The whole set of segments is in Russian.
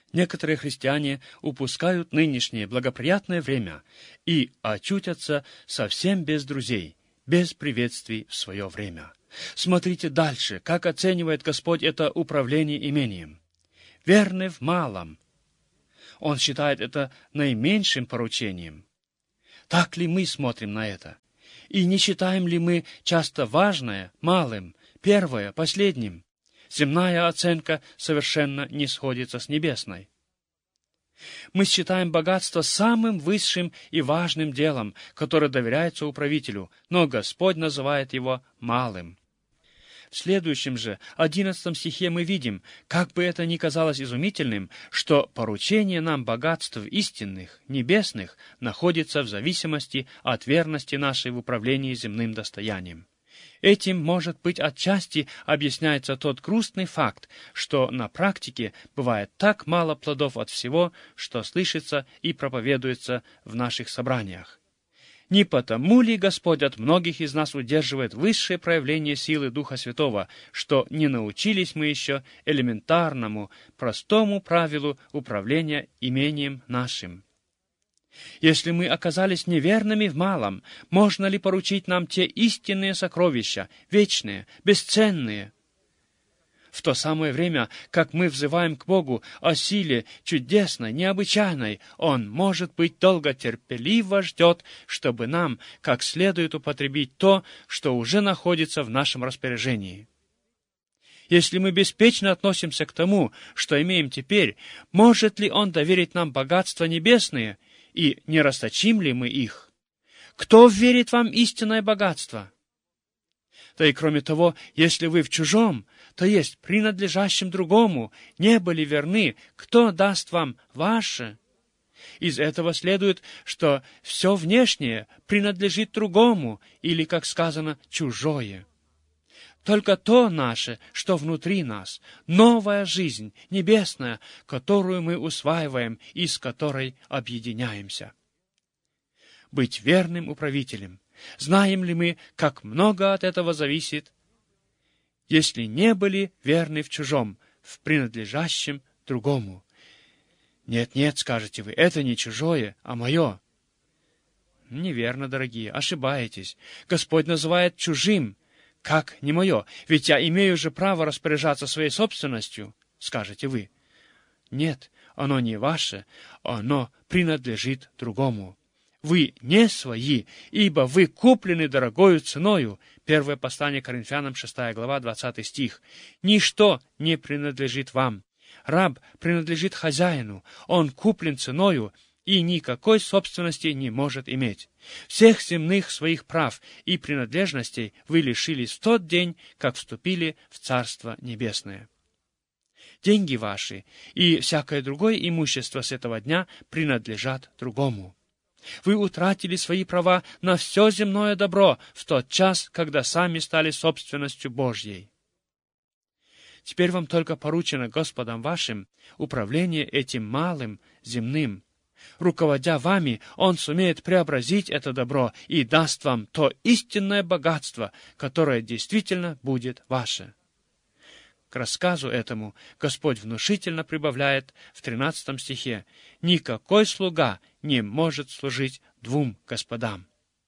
Некоторые христиане упускают нынешнее благоприятное время и очутятся совсем без друзей, без приветствий в свое время. Смотрите дальше, как оценивает Господь это управление имением. Верный в малом. Он считает это наименьшим поручением. Так ли мы смотрим на это? И не считаем ли мы часто важное малым, первое последним? Земная оценка совершенно не сходится с небесной. Мы считаем богатство самым высшим и важным делом, которое доверяется управителю, но Господь называет его малым. В следующем же, 11 стихе мы видим, как бы это ни казалось изумительным, что поручение нам богатств истинных, небесных, находится в зависимости от верности нашей в управлении земным достоянием. Этим, может быть, отчасти объясняется тот грустный факт, что на практике бывает так мало плодов от всего, что слышится и проповедуется в наших собраниях. Не потому ли Господь от многих из нас удерживает высшее проявление силы Духа Святого, что не научились мы еще элементарному, простому правилу управления имением нашим? Если мы оказались неверными в малом, можно ли поручить нам те истинные сокровища, вечные, бесценные? В то самое время, как мы взываем к Богу о силе чудесной, необычайной, Он, может быть, долготерпеливо ждет, чтобы нам как следует употребить то, что уже находится в нашем распоряжении. Если мы беспечно относимся к тому, что имеем теперь, может ли Он доверить нам богатства небесные, и не расточим ли мы их? Кто верит вам истинное богатство? Да и кроме того, если вы в чужом, то есть принадлежащем другому, не были верны, кто даст вам ваше? Из этого следует, что все внешнее принадлежит другому, или, как сказано, чужое. Только то наше, что внутри нас, новая жизнь, небесная, которую мы усваиваем и с которой объединяемся. Быть верным управителем. Знаем ли мы, как много от этого зависит, если не были верны в чужом, в принадлежащем другому? Нет, скажете вы, это не чужое, а мое. Неверно, дорогие, ошибаетесь. Господь называет чужим, как не мое, ведь я имею же право распоряжаться своей собственностью, скажете вы. Нет, оно не ваше, оно принадлежит другому. Вы не свои, ибо вы куплены дорогою ценою. Первое послание Коринфянам, 6 глава, 20 стих. Ничто не принадлежит вам. Раб принадлежит хозяину, он куплен ценою и никакой собственности не может иметь. Всех земных своих прав и принадлежностей вы лишились в тот день, как вступили в Царство Небесное. Деньги ваши и всякое другое имущество с этого дня принадлежат другому. Вы утратили свои права на все земное добро в тот час, когда сами стали собственностью Божьей. Теперь вам только поручено Господом вашим управление этим малым земным. Руководя вами, Он сумеет преобразить это добро и даст вам то истинное богатство, которое действительно будет ваше. К рассказу этому Господь внушительно прибавляет в 13 стихе: «Никакой слуга не может служить двум господам».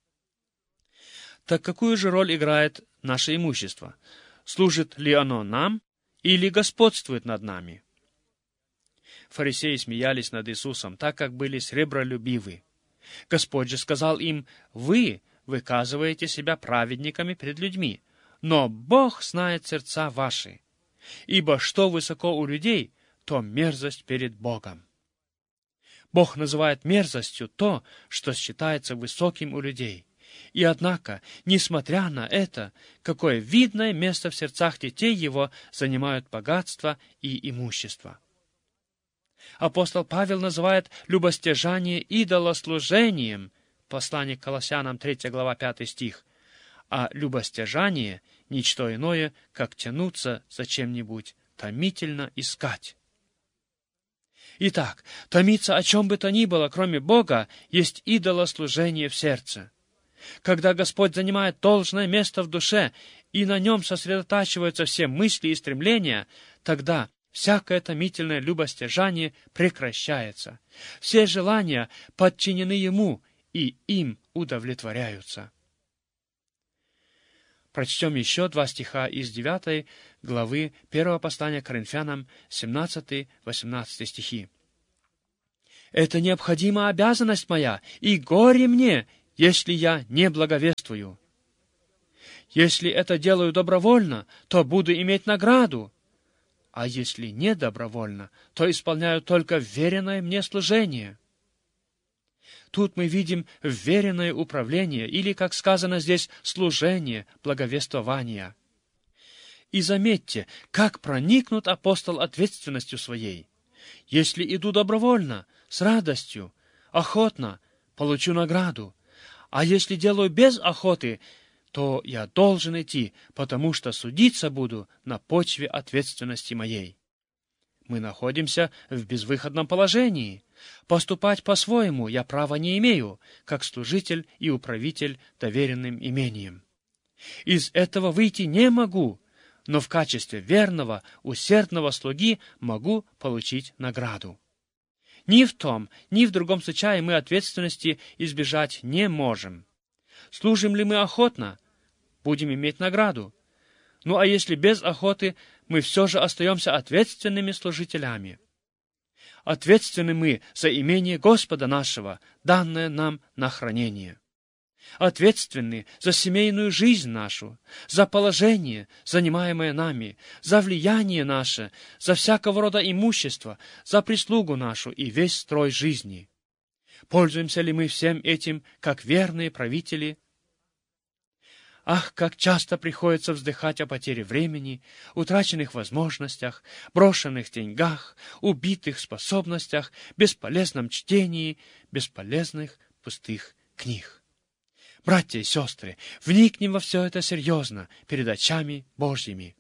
Так какую же роль играет наше имущество? Служит ли оно нам или господствует над нами? Фарисеи смеялись над Иисусом, так как были сребролюбивы. Господь же сказал им: «Вы выказываете себя праведниками пред людьми, но Бог знает сердца ваши. Ибо что высоко у людей, то мерзость перед Богом». Бог называет мерзостью то, что считается высоким у людей. И однако, несмотря на это, какое видное место в сердцах детей Его занимают богатство и имущество. Апостол Павел называет любостяжание идолослужением, послание к Колоссянам, 3 глава, 5 стих, а любостяжание — ничто иное, как тянуться за чем-нибудь, томительно искать. Итак, томиться о чем бы то ни было, кроме Бога, есть идолослужение в сердце. Когда Господь занимает должное место в душе, и на нем сосредотачиваются все мысли и стремления, тогда всякое томительное любостяжание прекращается. Все желания подчинены Ему и им удовлетворяются. Прочтем еще 2 стиха из 9 главы 1 послания к Коринфянам, 17-18 стихи. «Это необходимая обязанность моя, и горе мне, если я не благовествую. Если это делаю добровольно, то буду иметь награду, а если не добровольно, то исполняю только веренное мне служение». Тут мы видим веренное управление, или, как сказано здесь, служение, благовествования. И заметьте, как проникнут апостол ответственностью своей. Если иду добровольно, с радостью, охотно, получу награду. А если делаю без охоты, то я должен идти, потому что судиться буду на почве ответственности моей. Мы находимся в безвыходном положении. Поступать по-своему я права не имею, как служитель и управитель доверенным имением. Из этого выйти не могу, но в качестве верного, усердного слуги могу получить награду. Ни в том, ни в другом случае мы ответственности избежать не можем. Служим ли мы охотно, будем иметь награду. Ну а если без охоты, мы все же остаемся ответственными служителями. Ответственны мы за имение Господа нашего, данное нам на хранение. Ответственны за семейную жизнь нашу, за положение, занимаемое нами, за влияние наше, за всякого рода имущество, за прислугу нашу и весь строй жизни. Пользуемся ли мы всем этим, как верные правители? Ах, как часто приходится вздыхать о потере времени, утраченных возможностях, брошенных деньгах, убитых способностях, бесполезном чтении, бесполезных пустых книг. Братья и сестры, вникнем во все это серьезно, перед очами Божьими.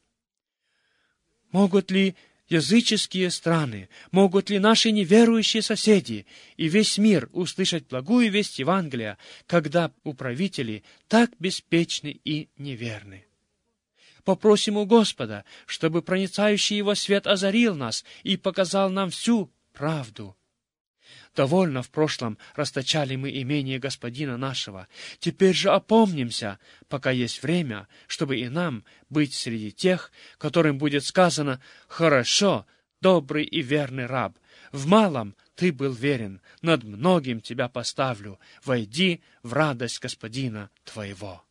Могут ли языческие страны, могут ли наши неверующие соседи и весь мир услышать благую весть Евангелия, когда управители так беспечны и неверны? Попросим у Господа, чтобы проницающий Его свет озарил нас и показал нам всю правду. Довольно в прошлом расточали мы имение Господина нашего. Теперь же опомнимся, пока есть время, чтобы и нам быть среди тех, которым будет сказано: «Хорошо, добрый и верный раб, в малом ты был верен, над многим тебя поставлю, войди в радость Господина твоего».